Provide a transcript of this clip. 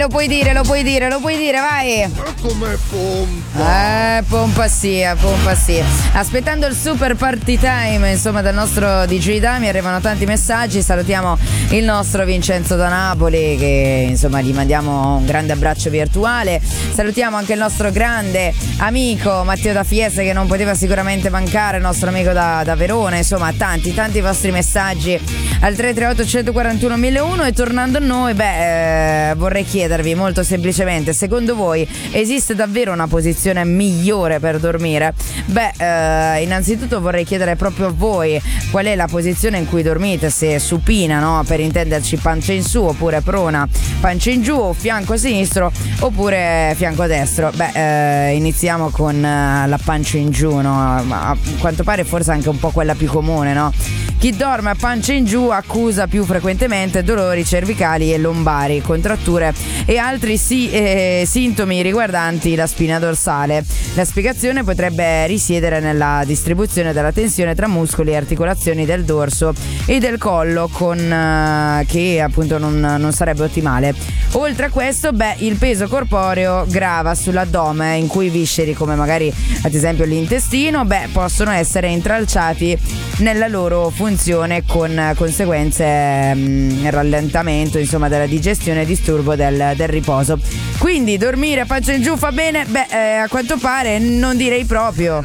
Lo puoi dire, vai. Ma come pompa? Pompa sì. Aspettando il super party time, insomma, dal nostro DJ Dami, arrivano tanti messaggi. Salutiamo il nostro Vincenzo da Napoli, che insomma gli mandiamo un grande abbraccio virtuale. Salutiamo anche il nostro grande amico Matteo da Fiese, che non poteva sicuramente mancare, il nostro amico da Verona. Insomma, tanti vostri messaggi al 338 141 1001. E tornando a noi, vorrei chiedervi molto semplicemente, secondo voi esiste davvero una posizione migliore per dormire? Innanzitutto vorrei chiedere proprio a voi qual è la posizione in cui dormite, se supina, no? Per intenderci, pancia in su, oppure prona, pancia in giù, o fianco sinistro oppure fianco destro. Iniziamo con la pancia in giù, no? Ma a quanto pare forse anche un po' quella più comune, no? Chi dorme a pancia in giù accusa più frequentemente dolori cervicali e lombari, contratture e altri sintomi riguardanti la spina dorsale. La spiegazione potrebbe risiedere nella distribuzione della tensione tra muscoli e articolazioni del dorso e del collo, che appunto non sarebbe ottimale. Oltre a questo, il peso corporeo grava sull'addome, in cui visceri come magari ad esempio l'intestino possono essere intralciati nella loro funzione, con conseguenze rallentamento insomma della digestione e disturbo del riposo. Quindi dormire a pancia in giù fa bene? A quanto pare non direi proprio.